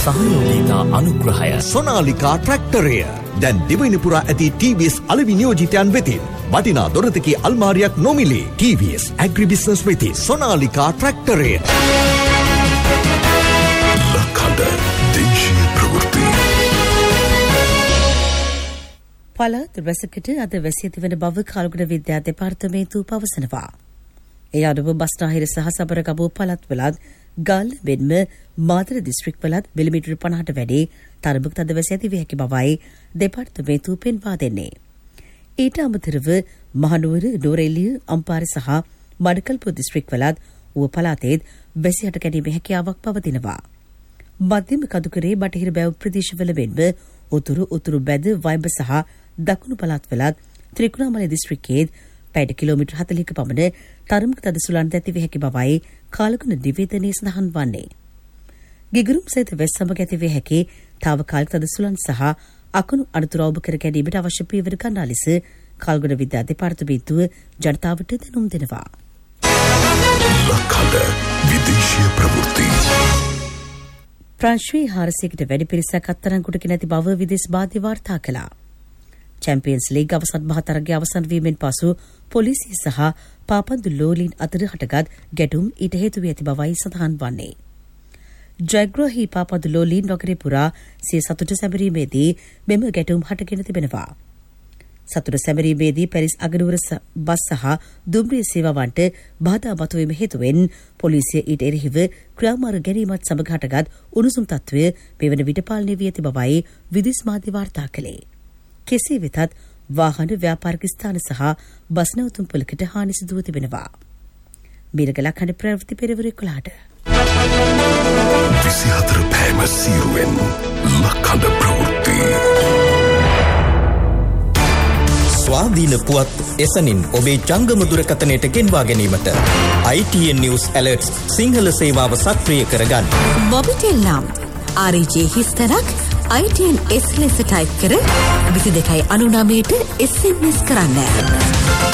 සහයෝගීතා අනුග්‍රහය සොනාලිකා ට්‍රැක්ටරය දැන් දිවයිනපුරා ඇති TVS අලෙවි නියෝජිතයන් වෙතින් වටිනා දොරතකී අල්මාරියක් නොමිලේ. TVS ඇග්‍රිබිස්නස් වෙති සොනාලිකා ට්‍රැක්ටරය. ලකඩ දේශීය ප්‍රවෘත්ති. පළාත් රැසකට අද වැසී තිබෙන බව කාලගුණ විද්‍යා දෙපාර්තමේන්තුව පවසනවා. ඒ අනුව බස්නාහිර සහ සබරගමුව පළාත්වලත් ගල් මෙන්ම මාතර දිස්ත්‍රික්කවලත් මිලිමීටර 50ට වැඩි තරමක තද වැසී ඇති විය හැකි බවයි දෙපාර්තමේන්තුව පෙන්වා දෙන්නේ. ඊට අමතරව මහනුවර, නුවරඑළිය, අම්පාර සහ මඩකල්පුව දිස්ත්‍රික්කවලත් ඌව පළාතේත් වැසී හට ගැනීමේ හැකියාවක් පවතිනවා. මධ්‍යම කඳුකරේ බටහිර බැව් ප්‍රදේශවල මෙන්ම උතුරු බැද වයිඹ සහ දකුණු පළාත්වලත් ත්‍රිකුණාමලය දිස්ත්‍රික්කයේත් පැයට කිලෝමීටර් 40ක පමණ තරමක තද සුළං ඇති විය හැකි බවයි කාලගුණ නිවේදනයේ සඳහන් වන්නේ. ගිගුරුම් සහිත වැස් සමග ඇති විය හැකි තාවකාලික තද සුළං සහ අකුණු අනතුරු අවබ කර ගැනීමට අවශ්‍ය පියවර ගන්නා ලෙස කාලගුණ විද්‍යා දෙපාර්තමේන්තුව ජනතාවට දැනුම් දෙනවා. ලකඩ විදේශීය ප්‍රවෘත්ති. ප්‍රංශයේ 400කට වැඩි පිරිසක් අත්අඩංගුවට නැති බව විදේශ මාධ්‍ය වාර්තා කළා. චැම්පියන්ස් ලීග් අවසන් මහතරගයේ අවසන් වීමෙන් පසු පොලිසිය සහ පාපන්දු ලෝලීන් අතර හටගත් ගැටුම් ඊට හේතු වී ඇති බවයි සඳහන් වන්නේ. ජයග්‍රාහී පාපන්දු ලෝලීන් නගරේ පුරා සිය සතුට සැමරීමේදී මෙම ගැටුම් හටගෙන තිබෙනවා. සතුට සැමරීමේදී පැරිස් අගනුවර බස් සහ දුම්රිය සේවාවන්ට බාධා මතුවීම හේතුවෙන් පොලිසිය ඊට එරෙහිව ක්‍රියාමාර්ග ගැනීමත් සමග හටගත් උණුසුම් තත්ත්වය මෙවන විට පාලනය වී ඇති බවයි විදේශ මාධ්‍ය වාර්තා කළේ. කෙසේ වෙතත් වාහන ව්‍යාපාරික ස්ථාන සහ බස් නැවතුම් පොලකට හානි සිදුව තිබෙනවා. මීරගලක් හඬ ප්‍රවෘත්ති පෙරවරු 11ට 24 පෑම සීරුවෙන් ලකඩ ප්‍රවෘත්ති. ස්වාධීන පුවත් එසනින් ඔබේ ජංගම දුරකථනයට ගෙන්වා ගැනීමට ITN News Alerts සිංහල සේවාව සක්‍රිය කරගන්න. මොබිටෙල් නම් RJ හිස්තරක් ITN S ලෙස ටයිප් කර 2299ට SMS කරන්න.